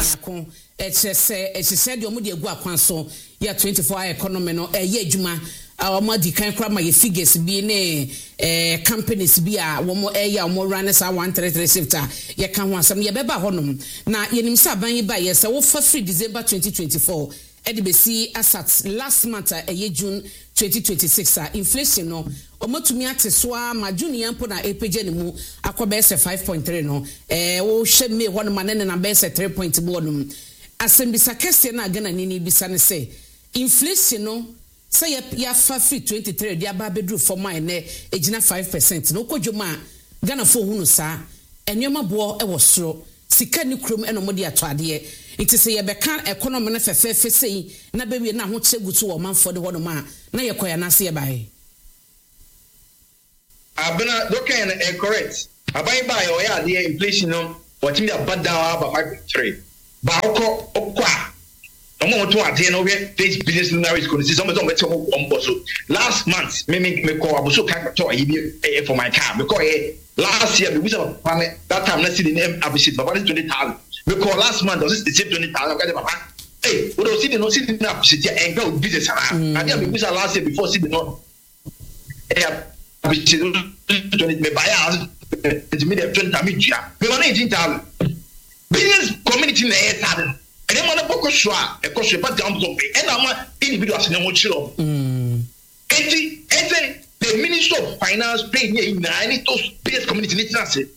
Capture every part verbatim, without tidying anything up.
ko ɛkyɛ ɛkyɛ de omo de egu akwan so ya twenty-four hour economy no ɛyɛ adwuma omo di kan kra ma ye figures bi ne eh companies bi a omo ɛyɛ omo run sa one thirty-three shifter ye kan ho asam ye beba honom na yenim sa ban yi ba ye se wo fa free December twenty twenty-four edi be si asat last month ɛyɛ June twenty twenty-six a inflation no omotumi atesoa ma junior mpo na epeje ne mu akoba ese five point three no eh wo hwe me ho no ma ne na be ese three point bo no asembisa kese na Ghana ni bisa ne se inflation no say ya ya fa free twenty-three dia ba bedru for mine ne ejina five percent no kodwoma Ghana fo hu no sa enwema bo e wo soro sika ni krom eno mo dia to ade it is ye beka economy na fefefe sei na bewie na ho chegutu wo manfo de ho no ma na ye koya na se ye bae abena doken e correct abai bae o ya de inflation no what me about down about five point three ba okọ okwa omo to ade no we face business luminaries ko see some some better on boss last month me me me call abuso ka to ayi for my car because last year we was that time na see the name abusit baba twenty thousand because last month was the same twenty thousand ka papa hey we don't see the no see the abusit and go business and there we was last year before see the no eh abusit twenty me buy house the media twenty me me nineteen thousand business community na e started and then when boko shwa e ko shwa down to pay and am individuals na mo chiro mm enti enti the Minister of Finance pay here in any to business community need to say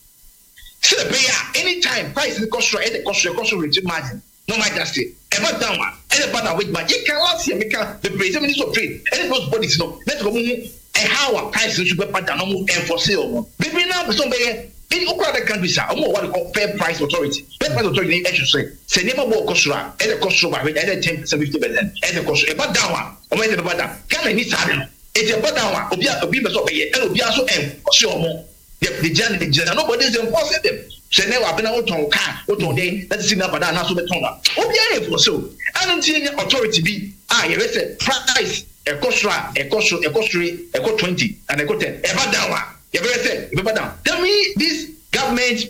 say the pay anytime price the cost rate the cost rate cost rate margin no matter just say ever down one and about with margin you can last year make the president Minister of Trade and those bodies no let's go and how our price should be put down no enforce it baby now some be in other countries are more what we call fair price authority. Fair price authority I should say. Say never more cost and the cost by either ten percent, fifty percent, and the cost about down one. Or maybe about that. Can I need something? It's about down one. Obia Obia so pay and Obia so end for more. The journey the journey nobody is enforcing them. Say never been out on car, out on day, that's enough but not so the tongue. Obia for so. And until authority be ah you say price a cost a cost a cost a cost twenty and a cost ten. About down one. You better say, you better down. Tell me this government,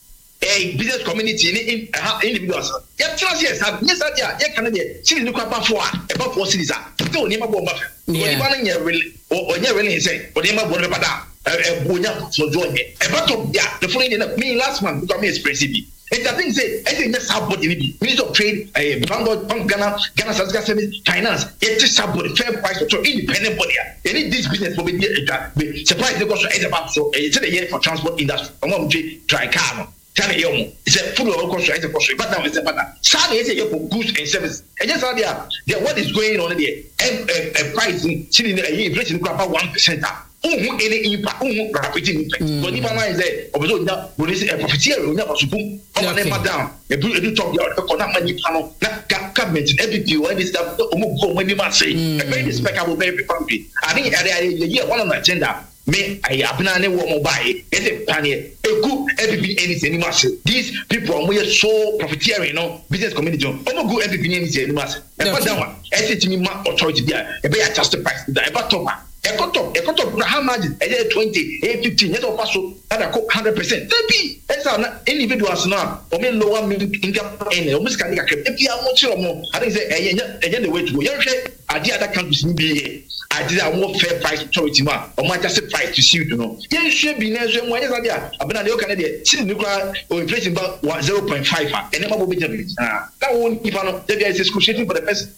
a business community, in individuals. Yeah, trust yes, yes, yeah, yeah, Canada. See, look up for about four cities. Still, never bomb. When you're really, or you're really say, but they might worry about that. A boya for join me. About yeah, the following me last month, because me expressive. And I think say, I think that's how body be. Minister of Trade, a Bango, Ghana, Ghana Service Finance, it's just somebody fair price or independent body. They need this business for be supply the cost of about so it's a year for transport industry. I'm going to dry car. Tell me, it's a full of cost as a cost, but now it's a better. Sadly, it's a year for goods and service. And just out there, there what is going on there? A pricing, sitting a year inflation about one percent. Umu any impact, umu rapidity impact. But if I say, obviously, now we see a profiteer, we never suppose. Our name down. A good talk your economic money panel, not government, everything. When this stuff, umu go when you must say, a very respectable, very country. I think a year one on the agenda. Me, I have not one mobile. It's a panic. A good everything anything must. These people are so profiteering, you know, business community. I'm not good everything anything must. And what that one? I say to me, my authority there. A very adjusted price. A bottom. A cut up, a cut up, how much? A twenty, a fifteen, yes, or passo, and a cook hundred percent. Maybe that's not individuals now, or me lower income and almost can get if you are much or more. I think say, again, the way to go. You say, I did other countries in B A. I did a more fair price authority, man, or my just price to see you to know. Yeah, you should be near some way. I've been at the Canada, sitting nuclear or inflation about zero point five, and never will be done. That won't give on the guys excruciating for the person.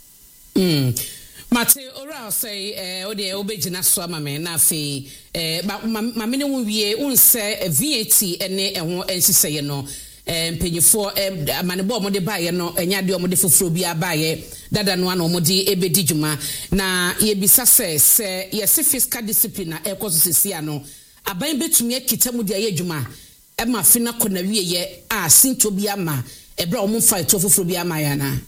Hmm. Mate ora say eh o de obegina so ama me na afi eh ma me ne wo wie unse V A T ene ehwo ensiseye no eh mpanyifo eh amanebo mo de baye no enya de mo de foforo bi abaye dada no ana mo de ebedi djuma na ye bisa se se ye se fiscal discipline na ekoso sesia no aban betumi akita mu de aye djuma e ma fi na kona wie ye a sinto bi ama e bra o mo fight foforo bi ama ya na.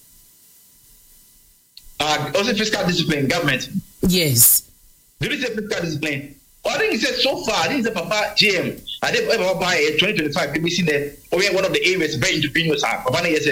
Uh, also fiscal discipline, government. Yes. Do you say fiscal discipline? Well, I think he said so far, I think it's a Papa G M. I think Papa by twenty twenty-five, people see that we are one of the areas very entrepreneurs are. Papa said,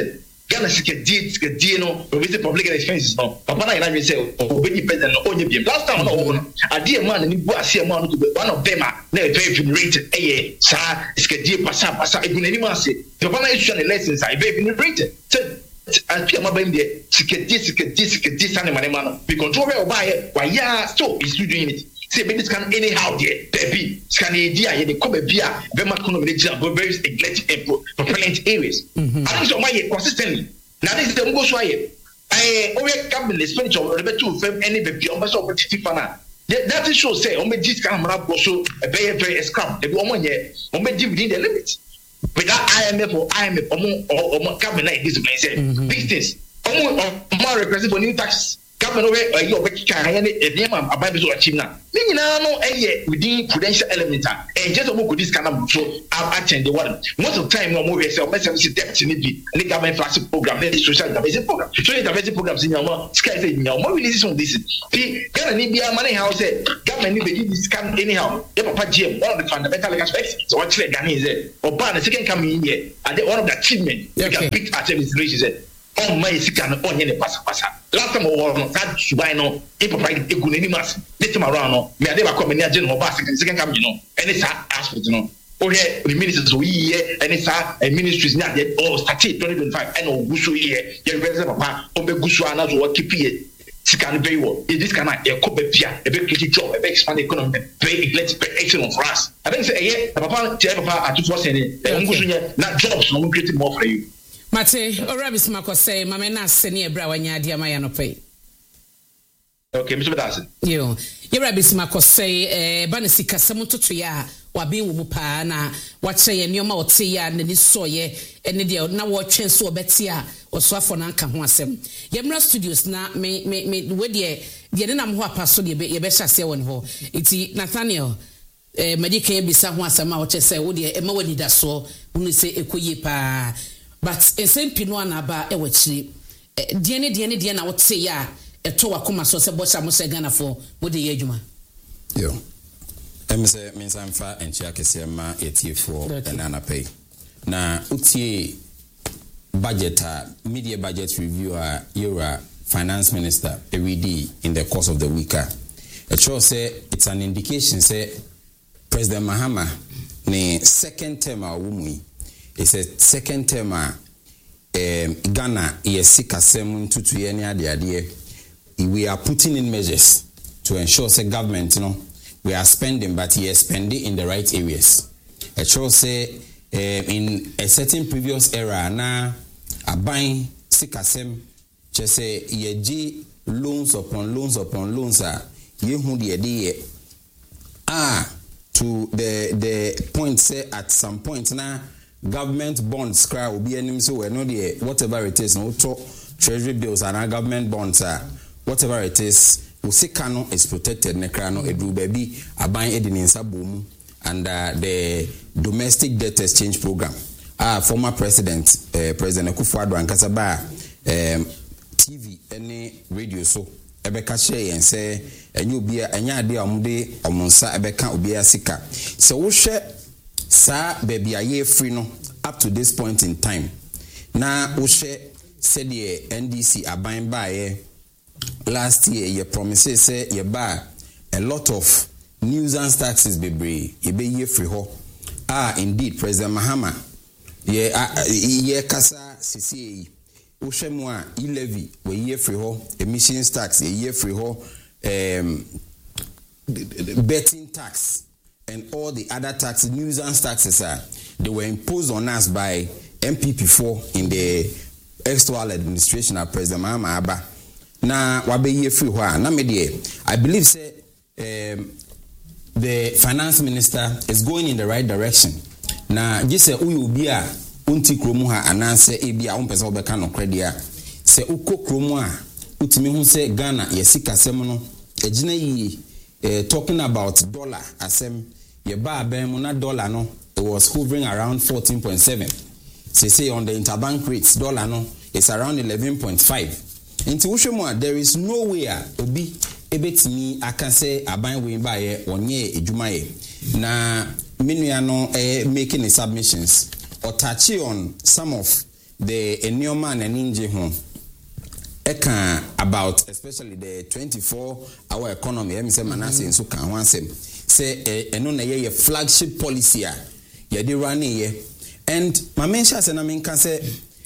Ghana sikadie sikadie no obese public expenses no papa na ina say obedi president no onye biem last time no no ade man ni bu ase man no one of them na e very rated eh sa sikadie pasa pasa egunani ma ase papa na issue na lessons I very rated and Pierre Mabem de sikadie sikadie sikadie sana mane man we control where oba why ya so is you doing it say baby this can anyhow there baby scan idea here the come bia very much economy very neglected propellant areas and so my consistently now this is the go so here eh o we cabinet expenditure o be two fam any baby o be so opportunity fana that shows say o me this can mara go so a very very scam e be o mo here o me give within the limit without I M F or I M F o mo o mo cabinet discipline say these things o mo o mo request for new taxes government over you be kan ya ne e ma abai be so achieve na me nyina no eh within prudential element and just omo go this kind of so I attend the one most of the time no mo we say o person see debt ni bi any government flagship program any social diversity program so diversity programs in your sky say your more releases on this see Ghana ni bia money house say government ni be give this can anyhow e papa G M one of the fundamental aspects so what clear Ghana is there oba the second coming in here and one of the achievement we can pick at administration say on my sikan on any pasa pasa last time we were that subai no e papa e gunani mas let him around no me ade ba come ni agent no ba second second come you know any sa aspect no o here the ministers we here any sa ministries na dey oh started twenty twenty-five and o guso here you represent papa o be guso ana so keep here sikan very well is this kind of e ko be pia e be create job e be expand economy be let be excellent for us I think say here papa tell papa at two say e guso here na jobs no create more for you Mate, Orabis Mako say, Mamma Senior Brawanya, dear Mayano pay. Okay, Mister Badassi. You, Yorabis Mako say, eh, Banisika Samuto Tria, Wabi Wupana, what say, and your mouth say, and the soye, and the now watching so betia, or Swafon Ankamwasem. Yamra Studios na me, me, me, where ye, the Enam Wapa so ye be your best say one ho. It's Nathaniel. Eh, Medicaid be someone some out say, would ye, Emma when he does so, when say, Equye pa. But a same Pinoan about a watch. Diane, Diane, Diana, what say ya? A toa coma so a boss I must say Ghana for what the age man. Yo, I'm say means I'm fat and Chakasema eighty four and Anna pay. Now, Uti budget, media budget reviewer, you're a finance minister, A V D in the course of the week. A show say it's an indication, say President Mahama, ne second term a woman. It's a second term um Ghana is sick asem to to any idea. We are putting in measures to ensure say government, you know, we are spending, but he is spending in the right areas. I should say um, in a certain previous era now a buying sick asem just say ye loans upon loans upon loans are you who the idea ah to the the point say at some point now government bonds cry will be enemies so we know the whatever it is no to treasury bills and our government bonds are whatever it is we see cano is protected ne cry no edu baby aban edin insa bomu and uh, the domestic debt exchange program ah former president uh, president Akufo-Addo ankasa ba um, T V any radio so ebeka share yen say enye obi anya ade amude omonsa ebeka obi asika so wo hwe sa baby aye free no up to this point in time na wo hwe said the N D C aban ba last year ye promises say ye ba a lot of nuisance taxes bebre ye be ye free ho ah indeed President Mahama ye uh, ye kasa cc wo hwe mu a e levy we ye free ho emissions tax ye ye free ho um betting tax and all the other taxes, nuisance taxes, are they were imposed on us by M P P four in the external administration of President Mahama Abba. Now, wabe ye free wa na me I believe say um, the finance minister is going in the right direction. Now, just say uyu bia unti kromu ha ananse e bia umpesa obeka no kredia. Se uko kromu a utimi hu say Ghana yesika sem no ejina yi uh, talking about dollar asem ye ba ben mo na dollar no it was hovering around fourteen point seven. Say say on the interbank rates dollar no it's around eleven point five. Into Ushemwa there is no way obi ebetimi aka say aban we ba ye onye ejuma ye na menua no eh, making the submissions or touching on some of the enioma and ninja home. Eka about especially the twenty-four hour economy. Emi say manase nso kan ho asem. Say eno na ye flagship policy a ye dey run here. And my mention say na me kan say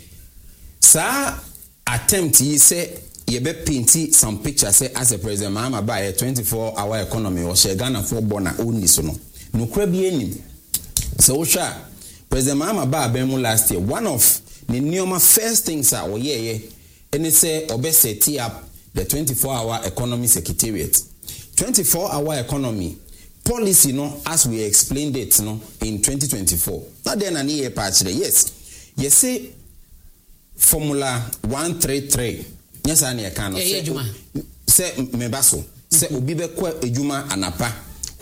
sa attempt yi say ye be painti some picture say as a president Mahama ba a twenty-four hour economy or share Ghana for bona oni so no. No kra bi enim. So wo sha President Mahama ba abemu last year, one of the nioma first things are, oh yeah, yeah, and it say, obese tee up the twenty-four hour economy secretariat. twenty-four hour economy policy, no, as we explained it, no, in twenty twenty-four. Not then an year patch, yes. You say formula one three three. Yes, I can say, say, mebaso, say, obibe kwe ejuma anapa.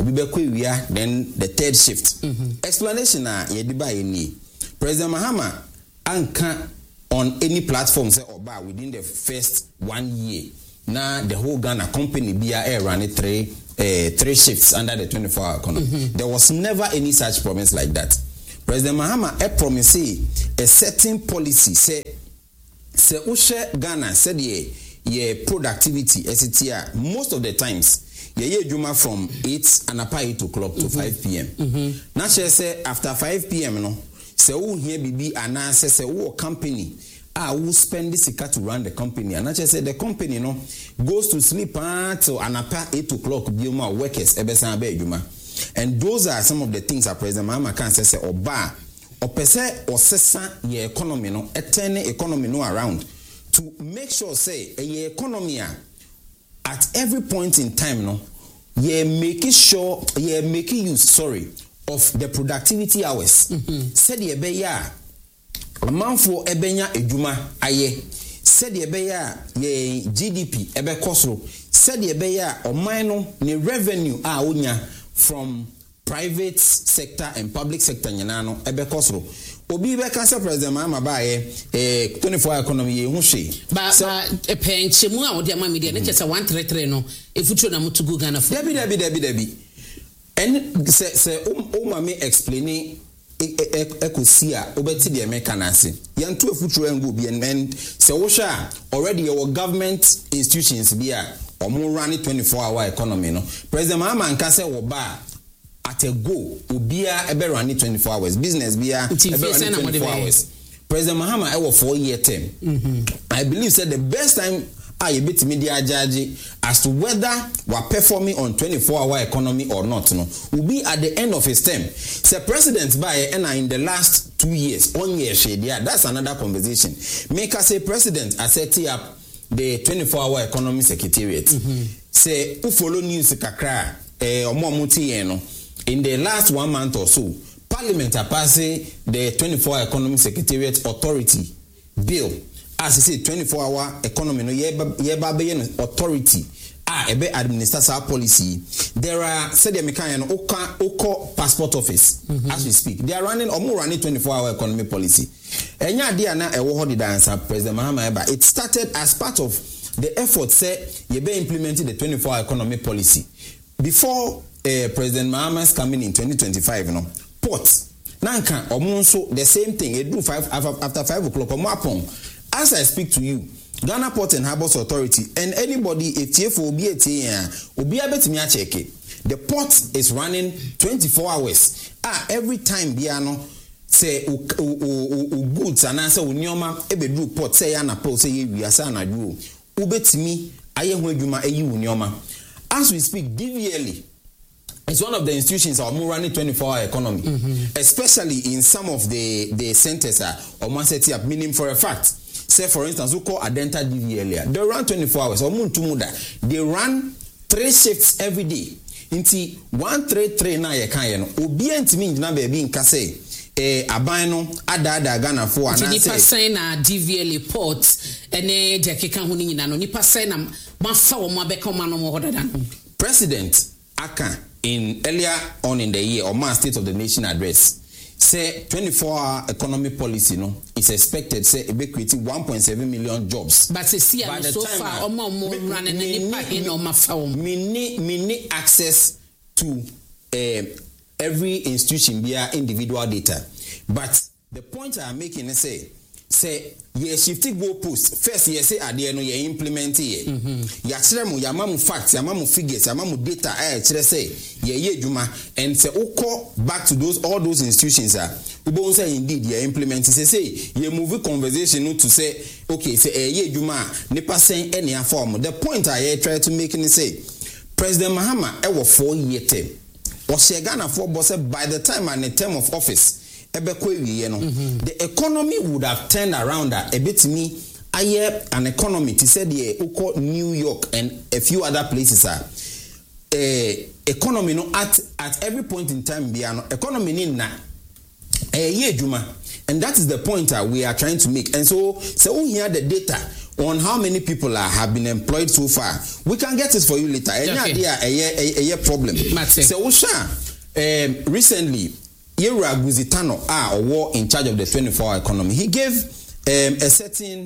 Then the third shift. Mm-hmm. Explanation na yediba yeni. President Mahama anka on any platform say oba within the first one year. Now the whole Ghana company B R A ran three uh, three shifts under the twenty-four hour economy. Mm-hmm. There was never any such promise like that. President Mahama a promise a certain policy say say ushe Ghana said ye ye productivity esitia most of the times. Ye juma from eight and up eight o'clock to mm-hmm. five p.m. Mm-hmm. Now she say after five p.m. no, say who here bibi and say say who company ah who spend this car to run the company and she say the company no goes to sleep until and up eight o'clock bioma workers ebesan be juma. And those are some of the things that President Mahama can say say oba or pese or sesa ye economy no a turn economy no around to make sure say a ye economy at every point in time, no, you're making sure you're making use, sorry, of the productivity hours. Mm-hmm. Said ye be ya a man for ebenya ejuma aye. Said ye be ya ye G D P ebe kosro. Said ye be ya o mino ni revenue a unya from private sector and public sector nyanano ebe kosro. Obi be cancer President Mahama ba eh twenty-four hour economy ye hu hwe ba ba e penchemu a wode ama media ne chese one thirty-three no e futuo na mutugu Ghana for debi debi debi debi en se se o ma me explain ekosi a obeti de me kanase yantu efutuo engu bi en se wo hwa already your government institutions bi a omo run twenty-four hour economy no President Mahama nka se wo ba at a go ubia ebe run twenty-four hours business bia ebe run twenty-four hours. President Mahama ewo four year term. Mm-hmm. I believe said the best time I a bit media judge as to whether we're performing on twenty-four hour economy or not no will be at the end of his term. Say president by and in the last two years one year shade yeah that's another conversation. Make us say president I set up the twenty-four hour economy secretariat. Mm-hmm. Say who follow news kakra eh omo muti yen no in the last one month or so, Parliament has passed the twenty-four hour economy secretariat authority bill. As I say, twenty-four hour economy no yeba authority. Ah, ebe administer our policy. There are said the American Oka Oko passport office mm-hmm. as we speak. They are running or more running twenty-four hour economy policy. Enya dia na e wo ho di answer President Mahama eba. It started as part of the effort say yebe implementing the twenty-four hour economy policy. Before Uh, President Mahama's coming in twenty twenty-five, you know, port. Nanka, omunso, the same thing. It do five after five o'clock. Omapong. As I speak to you, Ghana Port and Harbors Authority and anybody, if T F O be a T A, will be able to me check it. The port is running twenty-four hours. Ah, every time Biano say u u goods and answer unyoma ebe do port say ana po say we asa na do. Ubetimi aye ho adwuma eyi unyoma. As we speak, D V L E it's one of the institutions that are running twenty-four hour economy, mm-hmm. especially in some of the, the centers or one set up, meaning for a fact. Say, for instance, who call Adenta D V L, they run twenty-four hours, or they run three shifts every day. Inti one three three na ye kan ye no obi antimi ngina ba bi nka say eh aban no ada ada Ghana for ana say nipa say na D V L port ene de keka ho nyina no nipa say na mafa wo mo abeka ma no mo hodada no President aka in earlier on in the year or man State of the Nation address say twenty-four hour economy policy no is expected say e be creating one point seven million jobs but see am so far omo mo run na nipa in o mafa wo mini mini access to uh, every institution via individual data but the point I am making is say say ye shifting go post first ye say ade no ye implement ye ya kire mu ya mamu facts ya mamu figures ya mamu data eh kire say ye ye adwuma and say ukọ back to those all those institutions are we say indeed ye implement say say ye move conversation to say okay say eh ye adwuma nipa sen any form. The point I try to make is say President Mahama e wo four year term o she Ghana for boss by the time and the term of office Mm-hmm. the economy would have turned around a bit me aye an economy to say the New York and a few other places are uh, economy no at at every point in time be an economy in na eh ye juma, and that is the point uh, we are trying to make. And so so we hear the data on how many people are, have been employed so far. We can get this for you later. Any okay. idea a a problem. So um, recently Yera Guzitano ah or in charge of the twenty-four hour economy. He gave um, a certain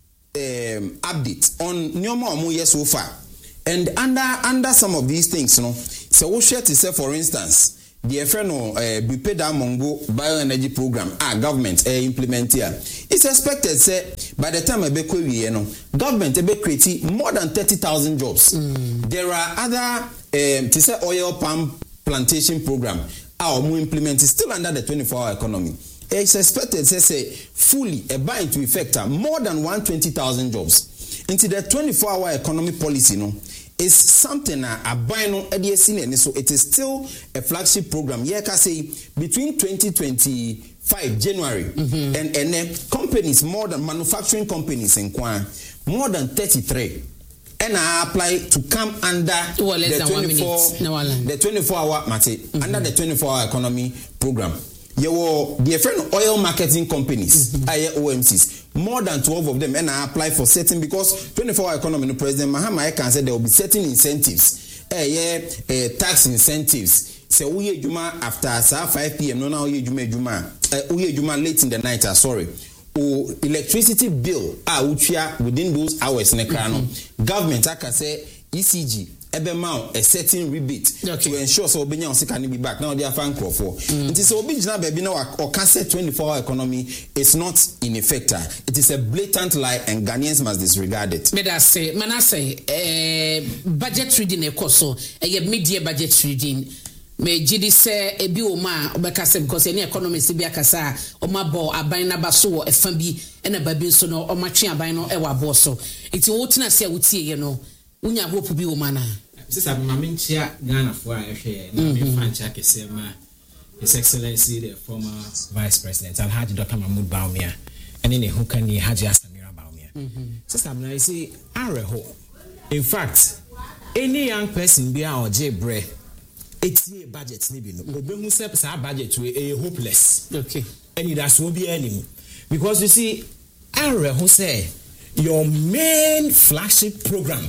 um, update on Nyoma Omuye so far. And under under some of these things, you know, so we share to say, for instance, the friend of Bipeda Mongo bioenergy program, ah, government uh, implement here. It's expected, say, by the time I be you know, government will create more than thirty thousand jobs. Mm. There are other, um, to say, oil palm plantation program. Our more implement is still under the twenty-four hour economy. It's expected to say fully a buy into effect more than one hundred twenty thousand jobs. Into the twenty-four hour economy policy, no, is something a buy no and so it is still a flagship program. Yeah, can say between twenty twenty-five January mm-hmm. and and then companies more than manufacturing companies in Kwan more than thirty-three. And I apply to come under well, the twenty-four no, the twenty-four hour mate mm-hmm. under the twenty-four hour economy program. You were the friend oil marketing companies, mm-hmm. O M Cs, more than twelve of them, and I apply for certain because twenty-four hour economy. The President Mahama can say there will be certain incentives, eh, yeah, eh, tax incentives. So we juma after five p m No now we juma juma, we juma late in the night. Uh, sorry. Or electricity bill ah uchia within those hours ne kra no government aka say E C G ebe ma a certain rebate okay. to ensure so obenya on sika be back now they are fan crop for it is obi gina baby now or can say twenty-four hour economy is not in effect. It is a blatant lie and Ghanaians must disregard it. Me da say man I say eh budget reading e koso e media budget reading me gidi se ebi o ma obekase because any economist bi akasa o ma bo aban na ba so wo efa bi na ba bi so no o ma twe aban no e wa bo so iti wo tena se wutie ye no unya hope bi o ma na sisa ma menchia Ghana fo a ehwe na me fancha kese ma His Excellency the former Vice President Alhaji Doctor Mahmoud Bawumia and in who can Haji Samira Bawumia sisa na say areho in fact any young person be our J bre eighty budget maybe no obemu say budget we a hopeless okay and that's will be any because you see Are who say your main flagship program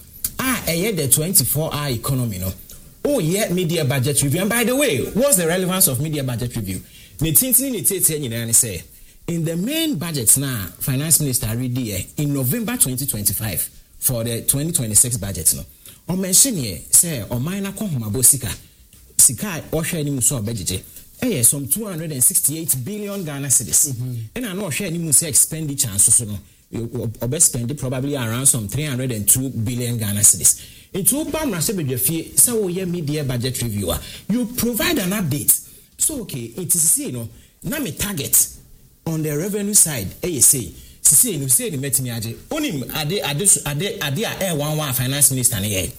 ah eh the twenty-four hour economy no oh yeah media budget review. And by the way, what's the relevance of media budget review? Ne tintini ne tete nyina say in the main budget now finance minister read in November twenty twenty-five for the twenty twenty-six budget no o mention here say o minor kohomabo sika sika o hwe ni muso obejeje eh some two hundred sixty-eight billion Ghana cedis and I know hwe ni muso expenditure so so no obe spend probably around some three hundred two billion Ghana cedis. Into Bamra Sebedefie say o ye media budget reviewer you provide an update so okay it is say no na me target on the revenue side eh say say no say the metimi age onim ade ade ade ade a eh one one finance minister ne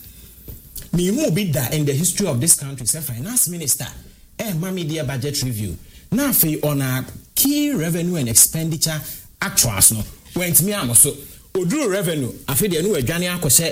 me mu be that in the history of this country say finance minister eh ma media budget review na fe on a key revenue and expenditure actuals no went me am so oduru revenue afi de no adwane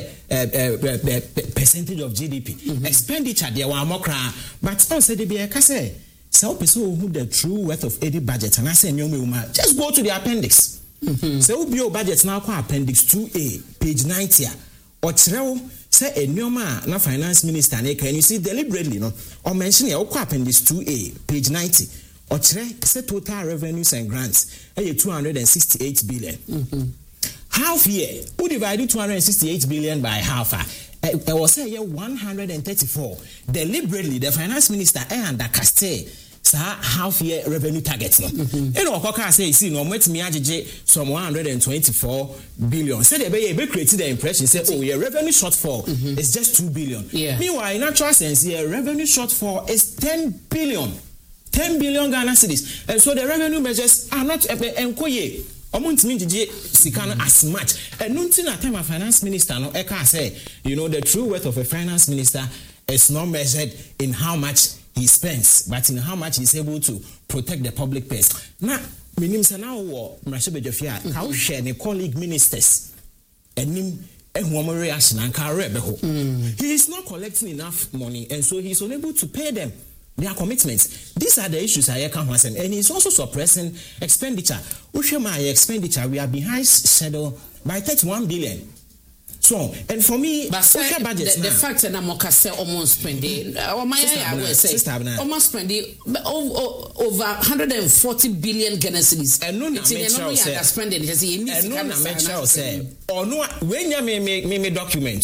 akose percentage of G D P mm-hmm. expenditure there wa mokra but on say de be ka say so person who the true worth of any budget and I say nyoma just go to the appendix. Mm-hmm. So we bio budget now called appendix two A page ninety or chrew say a nyoma na finance minister na can you see deliberately no or mention e appendix two A page ninety or chre say total revenues and grants e two hundred sixty-eight billion. Mm-hmm. Half year who divided two hundred sixty-eight billion by half I was say one hundred thirty-four deliberately the finance minister e under caste sa half year revenue target no e no okoka say see no metimi agege some one hundred twenty-four billion say they be create the impression say oh your revenue shortfall mm-hmm. is just two billion. Yeah. Meanwhile in actual sense your revenue shortfall is ten billion. ten billion Ghana cedis. And so the revenue measures are not enkoye. Omuntimi jije sikano as much. And nunti na time a finance minister no eka say, you know, the true worth of a finance minister is not measured in how much he spends, but in how much he's able to protect the public purse. Now, minim sa na wo mrashe bejofia ka wo share ne colleague ministers enim ehumore reaction and ka rebe ho. He is not collecting enough money and so he is unable to pay them their commitments. These are the issues I can and he's also suppressing expenditure. Ushema expenditure, we are behind schedule by thirty-one billion. So, and for me, but say, budget, the, the fact that I'm say almost spending, or my I will say, almost spending over, over one hundred forty billion Ghana cedis. And no, it's in no way spending. Has he needs to come and say, or no, when you may make me document,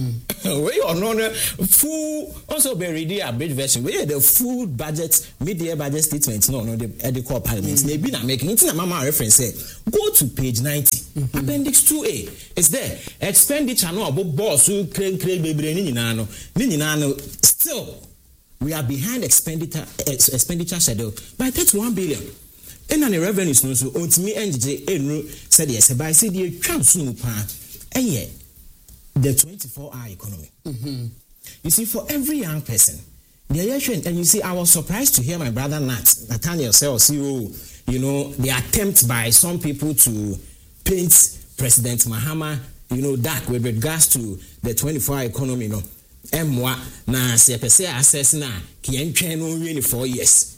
we or no full also very dear bridge version. We the full budget, mid-year budget statements. No, no, the the parliaments. Maybe not making it in a mama reference. Say, go to page ninety, appendix two A. It's there. Expenditure. No about boss who claim claim baby ni nyina no ni nyina no still we are behind expenditure expenditure schedule by thirty-one billion. And the revenues no so ontimi engije enu said yes by say the twa no pa enye the twenty-four hour economy. Mm-hmm. You see, for every young person the and you see I was surprised to hear my brother Nat Nathaniel say you know the attempt by some people to paint President Mahama, you know, that with regards to the twenty-four hour economy, no, emwa na se pese access na ki entwen no wie ni four years.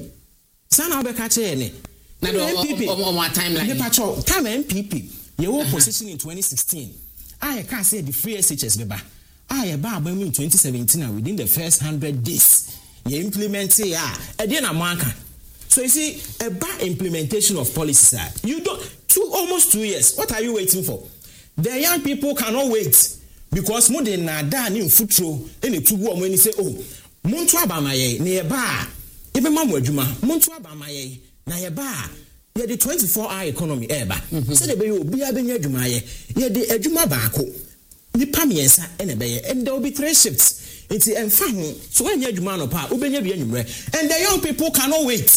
Sana obeka che ne. Na do o mo timeline. Ne pacho time M P P. Ye wo position in twenty sixteen. I can say the free S H S beba. I ba abamu in twenty seventeen and within the first one hundred days ye implement ya. E dey na manka. So you see, a bad implementation of policies. You don't two almost two years. What are you waiting for? The young people cannot wait because more than nada ni futuro any two go when say oh muntu abamaye na ye ba ebe mamu adwuma muntu abamaye na ye ba ye the twenty-four hour economy eba say the be obi abenya adwuma ye ye the adwuma baako nipa miensa ene be ye and there will be three shifts it's emfa ho so when you adwuma no pa obenya bi anwumre and the young people cannot wait.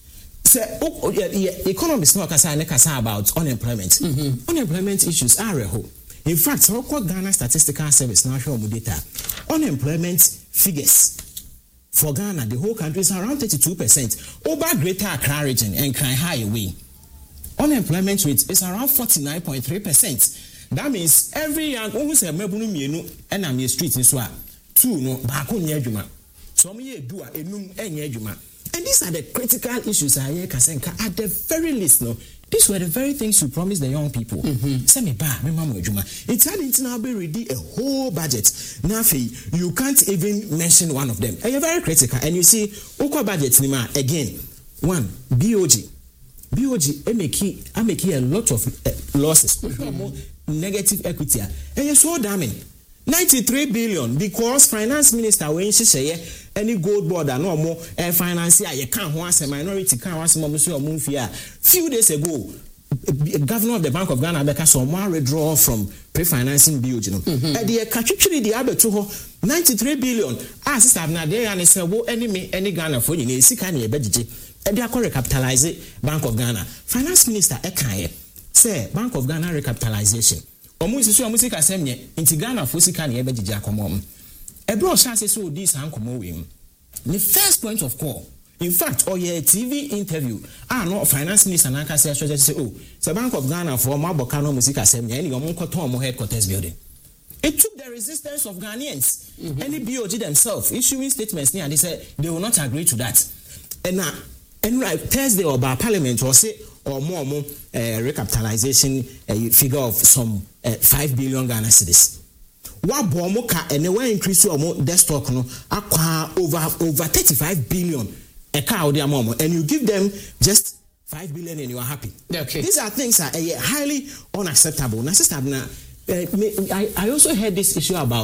Say, oh, yeah, yeah, economists now kasa about unemployment. Mm-hmm. Unemployment issues are real. In fact, so Ghana Statistical Service now show data. Unemployment figures for Ghana, the whole country is around thirty-two percent. Over Greater Accra region and Krai Highway, unemployment rate is around forty-nine point three percent. That means every young who say mebunu mienu and I'm street in swa two no baako nyadwuma. So me do a enum enyadwuma. And these are the critical issues I hear Kasenka at the very least. No, these were the very things you promised the young people. Say me ba, me mama ejuma. It's had it now be ready a whole budget. Now you can't even mention one of them. And you're very critical. And you see, Okwa budget nima again. One B O G, B O G. I make I make a lot of uh, losses. Mm-hmm. Negative equity. And you're so damning. ninety-three billion because finance minister when she say any gold board and no more uh, financier you can't want a minority can't want some few few days ago governor of the Bank of Ghana because some more withdraw from pre-financing bill you know and the actually the other to ninety-three billion as sister na there and say wo enemy any Ghana for you sika na ebegije and they are recapitalize Bank of Ghana finance minister ekan say Bank of Ghana recapitalization omu isusu omu sika semye inti Ghana for sika na ebegije akomom e bro chance so this ankomo we the first point of call in fact or your T V interview ah no finance minister na ka say say oh the Bank of Ghana for maboka no musika semye any omu koton mo headquarters building. It took the resistance of Ghanaians mm-hmm. and the B O G themselves issuing statements and they said they will not agree to that. And now and right Thursday or by parliament or say or more more uh, recapitalization uh, figure of some uh, five billion Ghana cedis. What bomoka and they were increase your desktop no acquire over over thirty-five billion a car or their mom and you give them just five billion and you are happy. Okay. These are things that are uh, highly unacceptable. Now, sister, now, uh, I, I also heard this issue about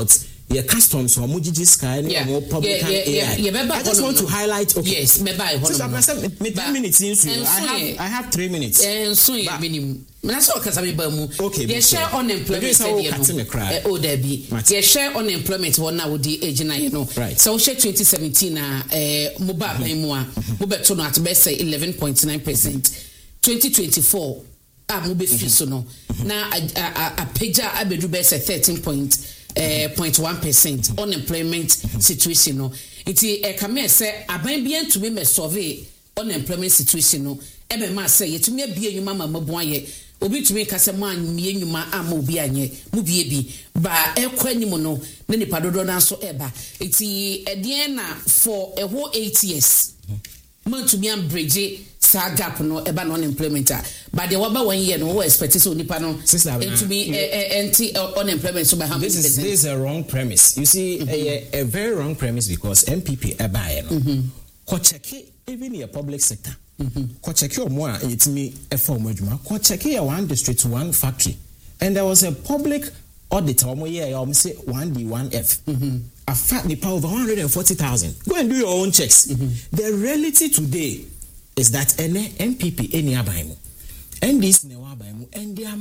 your customs or mujiji sky yeah. or public yeah, yeah, yeah, yeah, yeah, I just want to highlight okay. Yes, maybe I Since I said me three minutes in, I have I have three minutes. And so yeah, minimum. That's all because I'm bamu. Okay, you share unemployment. Oh, there be. You share unemployment. One now with the age na you know. Right. So share twenty seventeen na eh mobile bamu. Mobile to not best say eleven point nine percent. twenty twenty-four ah mobile fee so no. Na a a pager abedu best say thirteen point Uh, point one percent unemployment situation no iti e kame say aban bia ntumi me survey unemployment situation no e be ma say yetumi abie nyuma ma mabo aye obi tumi ka say ma anwie nyuma ama obi anye mu bie bi ba e kwanim no ne nipa dodo na so eba iti e den na for a whole eight years man tumi am bridge sa gap no eba no unemployment but the waba one year no we expect so nipa no to be anti unemployment so by how this is this is a wrong premise. You see mm-hmm. a, a very wrong premise because M P P eba no mm-hmm. ko check even in a public sector mm-hmm. ko check your mo a yetimi e form adwuma ko check your one district one factory and there was a public audit omo year omo say one D one F mm-hmm. a fat nipa over one hundred forty thousand. Go and do your own checks. Mm-hmm. The reality today is that any M P P any abaimu and this ne wa abaimu and they are